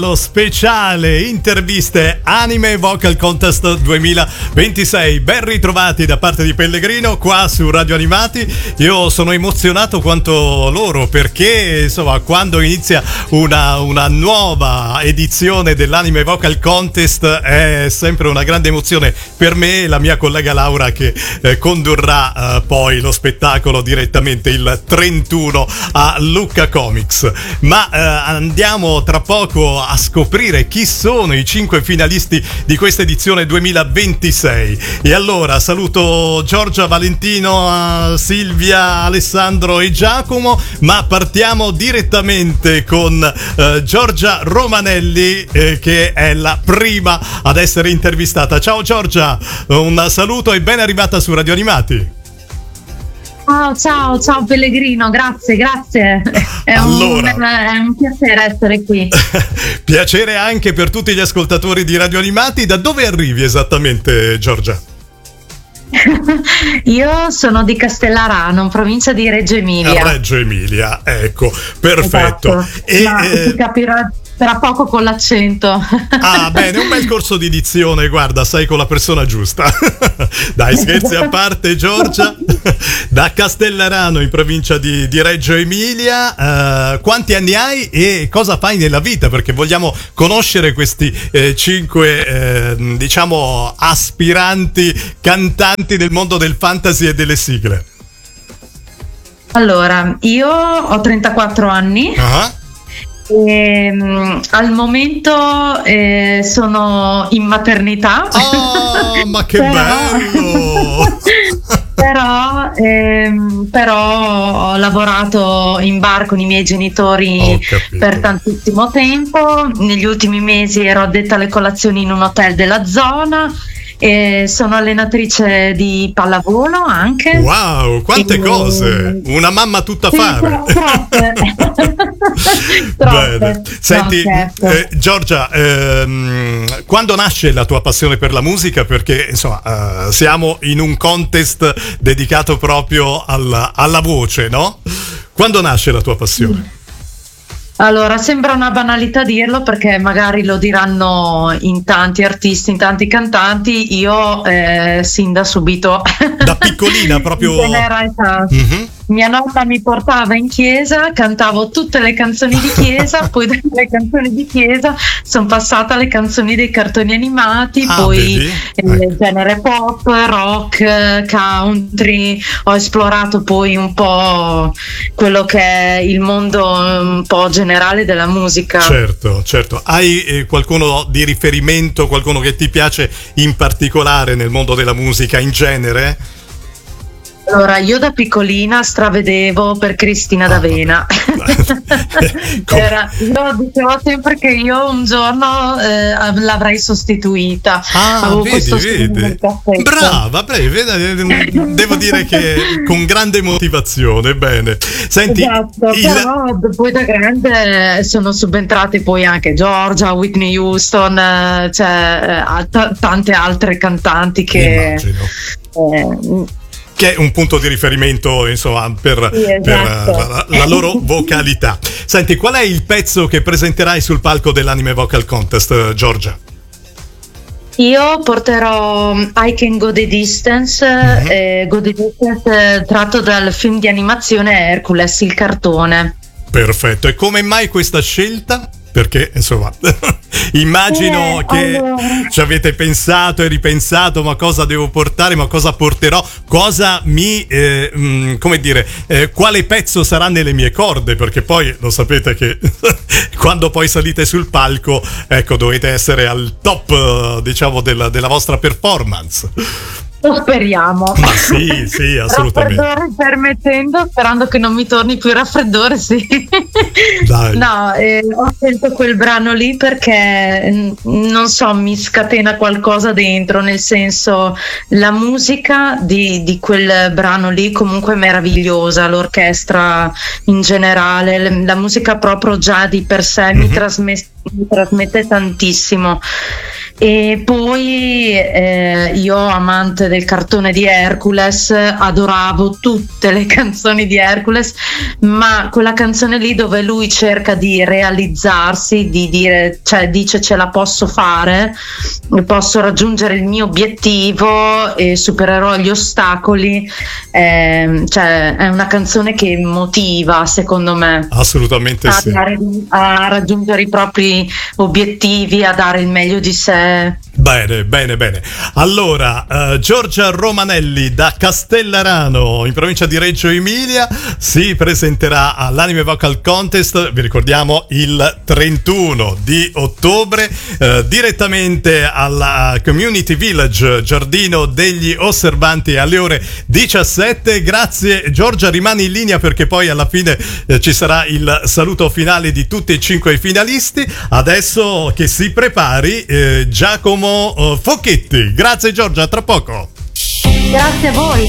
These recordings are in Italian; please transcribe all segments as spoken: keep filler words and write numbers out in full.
Lo speciale interviste Anime Vocal Contest duemilaventisei. Ben ritrovati da parte di Pellegrino qua su Radio Animati. Io sono emozionato quanto loro, perché insomma quando inizia una, una nuova edizione dell'Anime Vocal Contest è sempre una grande emozione per me e la mia collega Laura, che eh, condurrà eh, poi lo spettacolo direttamente il trentuno a Lucca Comics. Ma eh, andiamo tra poco a scoprire chi sono i cinque finalisti di questa edizione duemilaventisei. E allora saluto Giorgia, Valentino, Silvia, Alessandro e Giacomo, ma partiamo direttamente con eh, Giorgia Romanelli, eh, che è la prima ad essere intervistata. Ciao Giorgia, un saluto e ben arrivata su Radio Animati. Oh, ciao, ciao Pellegrino, grazie, grazie. È, allora, un, è un piacere essere qui. Piacere anche per tutti gli ascoltatori di Radio Animati. Da dove arrivi esattamente, Giorgia? Io sono di Castellarano, in provincia di Reggio Emilia. Reggio Emilia, ecco, perfetto. Esatto. E Ma eh... si capirà tra poco con l'accento. Ah, bene, un bel corso di dizione, guarda, sei con la persona giusta. Dai, scherzi a parte, Giorgia. Da Castellarano, in provincia di, di Reggio Emilia. Uh, quanti anni hai e cosa fai nella vita? Perché vogliamo conoscere questi eh, cinque, eh, diciamo, aspiranti cantanti del mondo del fantasy e delle sigle. Allora, io ho trentaquattro anni. Uh-huh. E, um, al momento eh, sono in maternità. Oh, ma che però, bello! però, ehm, però ho lavorato in bar con i miei genitori per tantissimo tempo. Negli ultimi mesi ero addetta alle colazioni in un hotel della zona. E sono allenatrice di pallavolo anche. Wow, quante e... cose! Una mamma tutta sì, fare. Troppe. Bene. Senti, no, certo. eh, Giorgia, ehm, quando nasce la tua passione per la musica? Perché insomma eh, siamo in un contest dedicato proprio alla, alla voce, no? Quando nasce la tua passione? Allora, sembra una banalità dirlo, perché magari lo diranno in tanti artisti, in tanti cantanti. Io eh, sin da subito, da piccolina proprio in tenera età. Mm-hmm. Mia nonna mi portava in chiesa, cantavo tutte le canzoni di chiesa, poi dalle canzoni di chiesa sono passata alle canzoni dei cartoni animati, ah, poi eh, genere pop, rock, country. Ho esplorato poi un po' quello che è il mondo un po' generale della musica. Certo, certo. Hai eh, qualcuno di riferimento, qualcuno che ti piace in particolare nel mondo della musica in genere? Allora, io da piccolina stravedevo per Cristina ah, D'Avena. Era, io dicevo sempre che io un giorno eh, l'avrei sostituita. Ah, Avevo vedi, vedi. Brava, vedi, devo dire che con grande motivazione, bene. Senti, esatto, il... però poi da grande sono subentrate poi anche Georgia, Whitney Houston, cioè t- tante altre cantanti che... Immagino. Eh, che è un punto di riferimento, insomma, per, sì, esatto. per la, la loro vocalità. Senti, qual è il pezzo che presenterai sul palco dell'Anime Vocal Contest, Giorgia? Io porterò I Can Go The Distance, mm-hmm. eh, Go The Distance tratto dal film di animazione Hercules, il cartone. Perfetto, e come mai questa scelta? Perché insomma immagino eh, che allora... ci avete pensato e ripensato, ma cosa devo portare, ma cosa porterò, cosa mi eh, mh, come dire eh, quale pezzo sarà nelle mie corde, perché poi lo sapete che quando poi salite sul palco, ecco, dovete essere al top, diciamo, della, della vostra performance. Lo speriamo. Ma sì, sì, assolutamente. Raffreddore permettendo, sperando che non mi torni più il raffreddore, sì. Dai. No, eh, ho scelto quel brano lì perché, non so, mi scatena qualcosa dentro, nel senso, la musica di, di quel brano lì comunque è meravigliosa, l'orchestra in generale, la musica proprio già di per sé mm-hmm. mi, trasme- mi trasmette tantissimo. E poi eh, io, amante del cartone di Hercules, adoravo tutte le canzoni di Hercules, ma quella canzone lì dove lui cerca di realizzarsi, di dire, cioè dice ce la posso fare, posso raggiungere il mio obiettivo e supererò gli ostacoli, eh, cioè è una canzone che motiva, secondo me, assolutamente a, sì. dare, a raggiungere i propri obiettivi, a dare il meglio di sé. Bene, bene, bene. Allora, uh, Giorgia Romanelli da Castellarano, in provincia di Reggio Emilia, si presenterà all'Anime Vocal Contest, vi ricordiamo, il trentuno di ottobre, uh, direttamente alla Community Village, Giardino degli Osservanti, alle ore diciassette. Grazie Giorgia, rimani in linea perché poi alla fine uh, ci sarà il saluto finale di tutti e cinque i finalisti. Adesso che si prepari eh, Giacomo uh, Focchetti. Grazie Giorgia, tra poco. Grazie a voi.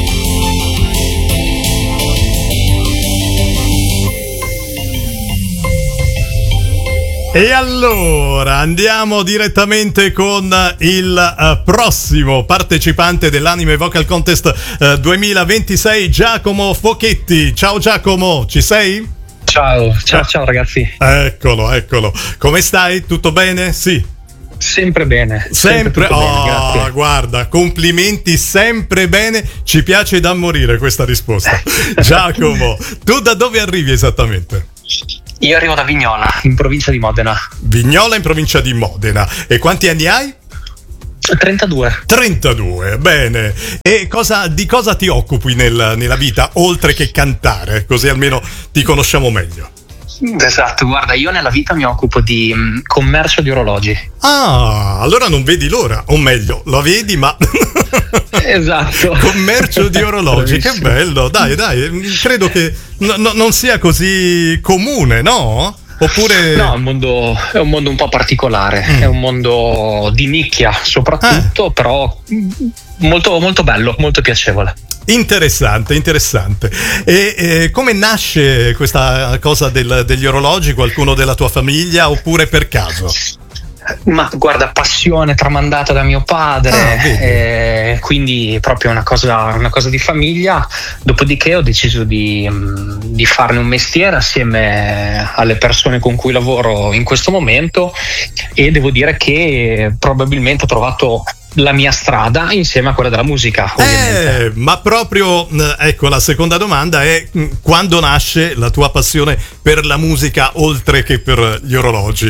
E allora andiamo direttamente con il uh, prossimo partecipante dell'Anime Vocal Contest uh, duemilaventisei, Giacomo Focchetti. Ciao Giacomo, ci sei? Ciao, ciao, ciao ragazzi. Eccolo, eccolo. Come stai? Tutto bene? Sì. Sempre bene. Sempre, sempre oh, bene, guarda, complimenti, sempre bene. Ci piace da morire questa risposta. Giacomo, tu da dove arrivi esattamente? Io arrivo da Vignola, in provincia di Modena. Vignola in provincia di Modena. E quanti anni hai? trentadue. trentadue, bene. E cosa, di cosa ti occupi nel, nella vita, oltre che cantare? Così almeno ti conosciamo meglio. Esatto, guarda, io nella vita mi occupo di mh, commercio di orologi. Ah, allora non vedi l'ora, o meglio, lo vedi ma... Esatto. Commercio di orologi, che bello, dai, dai, credo che no, no, non sia così comune, no? Oppure... No, è un mondo, è un mondo un po' particolare, mm. è un mondo di nicchia soprattutto, eh. però molto, molto bello, molto piacevole. Interessante, interessante. E, e come nasce questa cosa del, degli orologi? Qualcuno della tua famiglia oppure per caso? Ma guarda, passione tramandata da mio padre, ah, eh, quindi proprio una cosa, una cosa di famiglia. Dopodiché ho deciso di, di farne un mestiere assieme alle persone con cui lavoro in questo momento, e devo dire che probabilmente ho trovato la mia strada insieme a quella della musica, ovviamente. Eh, ma proprio, ecco, la seconda domanda è: quando nasce la tua passione per la musica oltre che per gli orologi?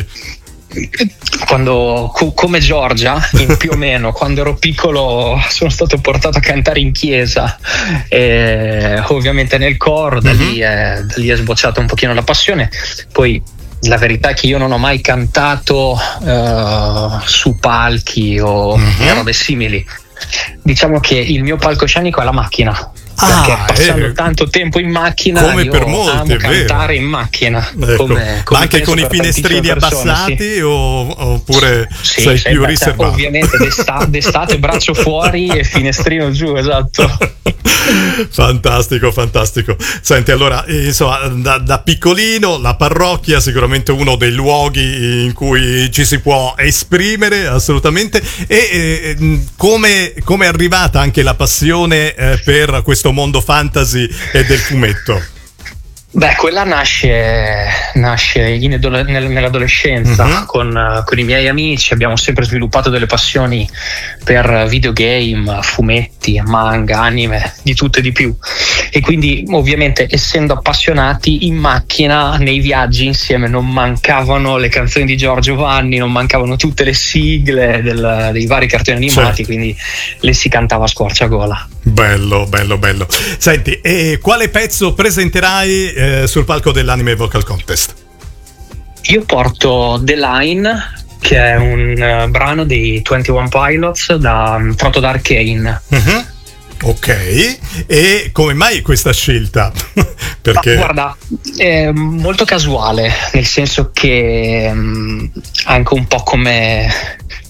Quando, co- come Giorgia, in più o meno, quando ero piccolo sono stato portato a cantare in chiesa, e ovviamente nel coro, da lì è, da lì è sbocciata un pochino la passione. Poi la verità è che io non ho mai cantato uh, su palchi o mm-hmm. robe simili. Diciamo che il mio palcoscenico è la macchina. Perché ah, passando eh, tanto tempo in macchina, come io per molti, amo è cantare vero. in macchina, ecco. come, come ma anche con i finestrini persone, abbassati sì. o, oppure sì, sei sì, più beh, riservato? Ovviamente d'estate, d'estate braccio fuori e finestrino giù, esatto. Fantastico, fantastico. Senti, allora, insomma, da, da piccolino la parrocchia sicuramente uno dei luoghi in cui ci si può esprimere assolutamente. E eh, come, come è arrivata anche la passione eh, per questo mondo fantasy e del fumetto? Beh, quella nasce, nasce in edole, nell'adolescenza, uh-huh. con, con i miei amici. Abbiamo sempre sviluppato delle passioni per videogame, fumetti, manga, anime, di tutto e di più. E quindi, ovviamente, essendo appassionati, in macchina, nei viaggi insieme, non mancavano le canzoni di Giorgio Vanni, non mancavano tutte le sigle del, dei vari cartoni animati, certo. Quindi le si cantava a squarciagola. Bello, bello, bello. Senti, e quale pezzo presenterai eh, sul palco dell'Anime Vocal Contest? Io porto The Line, che è un uh, brano dei ventuno Pilots da, um, tratto da Arcane. Uh-huh. Ok, e come mai questa scelta? Perché? Ma guarda, è molto casuale, nel senso che um, anche un po' come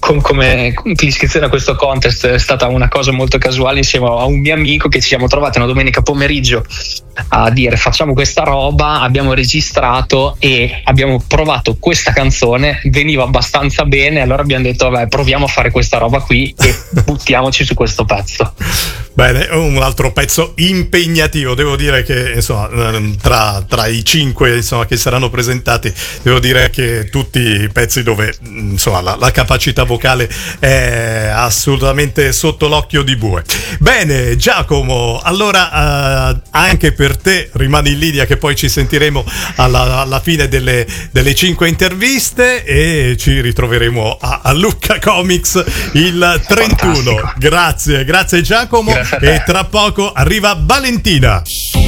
com- come l'iscrizione a questo contest è stata una cosa molto casuale, insieme a un mio amico che ci siamo trovati una domenica pomeriggio a dire facciamo questa roba, abbiamo registrato e abbiamo provato questa canzone, veniva abbastanza bene, allora abbiamo detto vabbè, proviamo a fare questa roba qui e buttiamoci su questo pezzo. Bene, un altro pezzo impegnativo, devo dire che insomma tra, tra i cinque insomma, che saranno presentati, devo dire che tutti i pezzi dove insomma la, la capacità vocale è assolutamente sotto l'occhio di bue. Bene Giacomo, allora uh, anche per te rimani in linea, che poi ci sentiremo alla, alla fine delle, delle cinque interviste e ci ritroveremo a, a Lucca Comics il trentuno. Fantastico. Grazie, grazie Giacomo. Grazie. E tra poco arriva Valentina.